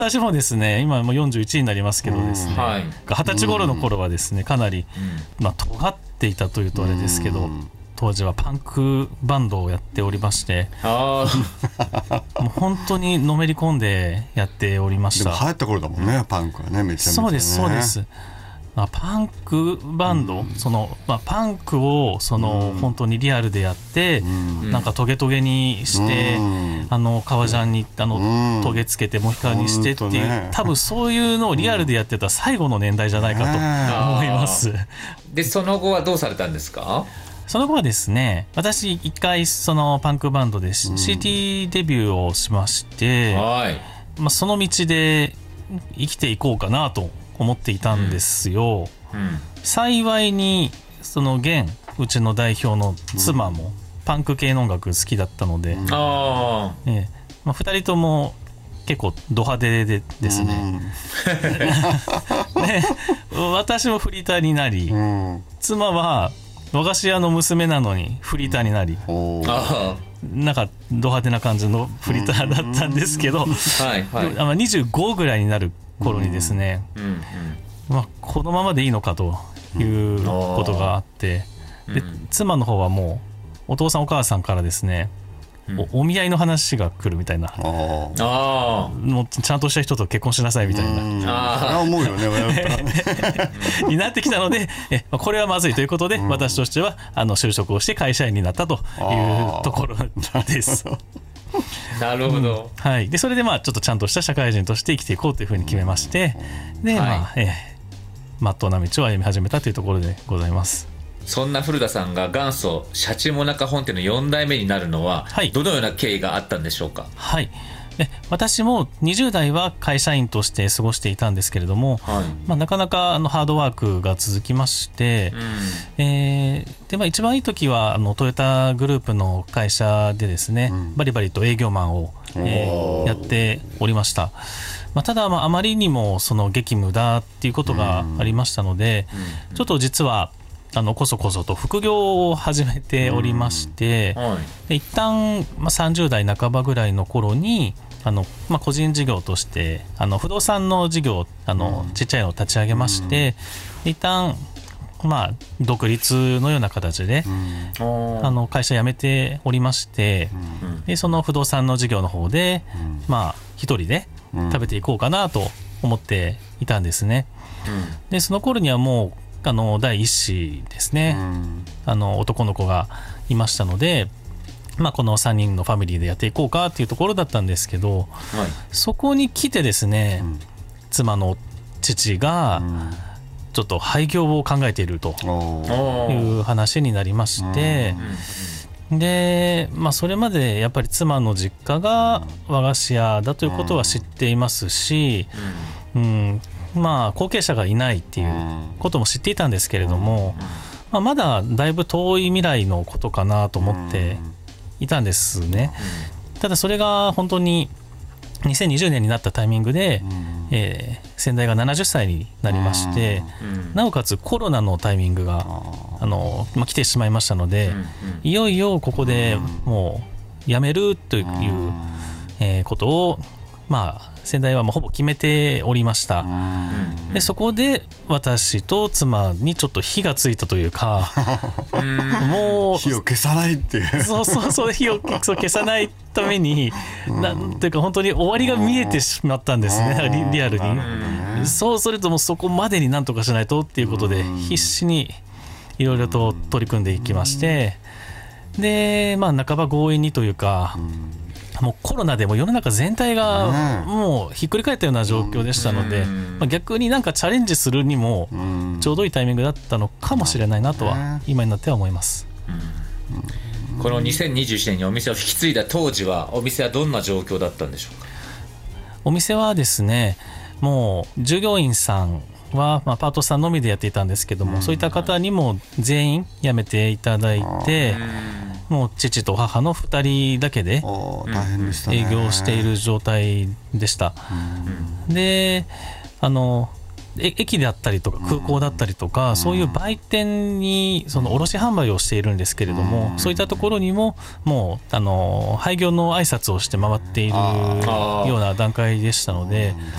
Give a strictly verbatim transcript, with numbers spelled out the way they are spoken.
私もですね今もうよんじゅういちになりますけどですね、 はい、 はたち頃の頃はですねかなり、うんまあ、尖っていたというとあれですけど、当時はパンクバンドをやっておりまして、あもう本当にのめり込んでやっておりました。 でも流行った頃だもんね、パンクはね、めちゃめちゃね。 そうですそうです、まあ、パンクバンド、うんそのまあ、パンクをその、うん、本当にリアルでやって、うん、なんかトゲトゲにして、うん、あの革ジャンにあの、うん、トゲつけてモヒカンにしてっていう、ね、多分そういうのをリアルでやってた最後の年代じゃないかと思います、うん、 でその後はどうされたんですか？ その後はですね、私一回そのパンクバンドで シーディー デビューをしまして、うんはいまあ、その道で生きていこうかなと思っていたんですよ、うんうん、幸いにその現うちの代表の妻もパンク系の音楽好きだったので、うんあええまあ、ふたりとも結構ド派手でですね、うん、で私もフリーターになり、うん、妻は和菓子屋の娘なのにフリーターになり、うん、なんかド派手な感じのフリーターだったんですけど、うんはいはい、にじゅうごぐらいになる頃にですね、うんうんまあ、このままでいいのかということがあって、うん、で妻の方はもうお父さんお母さんからですね、うん、お, お見合いの話が来るみたいな、あもうちゃんとした人と結婚しなさいみたいな、 あ思うよねになってきたのでえこれはまずいということで、うん、私としてはあの就職をして会社員になったというところですなるほど、 うんはい、でそれでまあちょっとちゃんとした社会人として生きていこうというふうに決めまして、で、はいまあえー、まっとうな道を歩み始めたというところでございます。 そんな古田さんが元祖シャチモナカ本店のよん代目になるのは、はい、どのような経緯があったんでしょうか？ はいで私もにじゅう代は会社員として過ごしていたんですけれども、はいまあ、なかなかあのハードワークが続きまして、うんえーでまあ、一番いい時はあのトヨタグループの会社でですね、うん、バリバリと営業マンを、えー、やっておりました。まあ、ただまああまりにもその激務だっていうことがありましたので、うん、ちょっと実はあのこそこそと副業を始めておりまして、はい、で一旦、まあ、さんじゅう代半ばぐらいの頃にあの、まあ、個人事業としてあの不動産の事業あの、うん、ちっちゃいのを立ち上げまして、うん、一旦、まあ、独立のような形で、うん、あの会社辞めておりまして、うん、でその不動産の事業の方で、うんまあ、一人で食べていこうかなと思っていたんですね、うん、でその頃にはもうあの第一子ですね、うん、あの男の子がいましたので、まあ、このさんにんのファミリーでやっていこうかっていうところだったんですけど、はい、そこに来てですね、うん、妻の父がちょっと廃業を考えているという話になりまして、うん、で、まあ、それまでやっぱり妻の実家が和菓子屋だということは知っていますし、うんうんまあ、後継者がいないっていうことも知っていたんですけれども、まあ、まだだいぶ遠い未来のことかなと思っていたんですね。ただそれが本当ににせんにじゅうねんになったタイミングで、えー、先代がななじゅっさいになりまして、なおかつコロナのタイミングがあの、まあ、来てしまいましたので、いよいよここでもう辞めるという、えー、ことをまあ先代はもうほぼ決めておりました。でそこで私と妻にちょっと火がついたというかもう火を消さないっていうそうそうそう火を消さないためになんていうか本当に終わりが見えてしまったんですね、リ, リアルに。そうするともうそこまでになんとかしないとっていうことで必死にいろいろと取り組んでいきまして、でまあ半ば強引にというかもうコロナでも世の中全体がもうひっくり返ったような状況でしたので、まあ、逆になんかチャレンジするにもちょうどいいタイミングだったのかもしれないなとは今になっては思います。 このにせんにじゅういちねんにお店を引き継いだ当時はお店はどんな状況だったんでしょうか？ お店はですねもう従業員さんはまあパートさんのみでやっていたんですけども、そういった方にも全員辞めていただいて、もう父と母のふたりだけで営業している状態でした。であの駅であったりとか空港だったりとか、そういう売店にその卸販売をしているんですけれども、そういったところにももうあの廃業の挨拶をして回っているような段階でしたので、